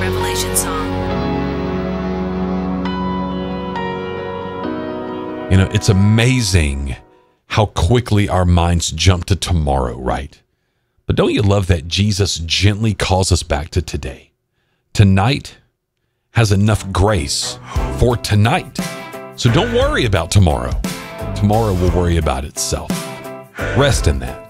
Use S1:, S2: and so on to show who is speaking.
S1: Revelation song.
S2: You know, it's amazing how quickly our minds jump to tomorrow, right? But don't you love that Jesus gently calls us back to today? Tonight has enough grace for tonight. So don't worry about tomorrow. Tomorrow will worry about itself. Rest in that.